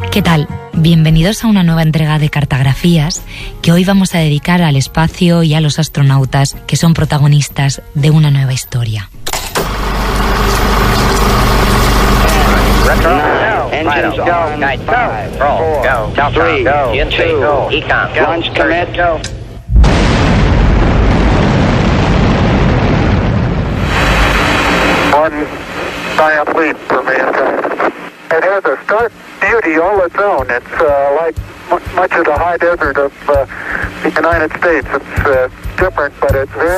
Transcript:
¿Qué tal? Bienvenidos a una nueva entrega de Cartografías que hoy vamos a dedicar al espacio y a los astronautas que son protagonistas de una nueva historia. Engines go. Night go. Roll. Go. Three. Go. Two. Go. Econ. Go. Launch commit. Go. One giant leap for mankind. It has a stark beauty all its own. It's like much of the high desert of the United States. It's different, but it's very